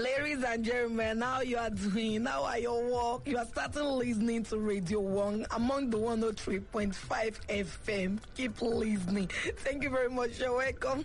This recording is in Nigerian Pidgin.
Ladies and gentlemen, now you are doing, now are your work. You are starting listening to Radio 1 among the 103.5 FM. Keep listening. Thank you very much. You're welcome.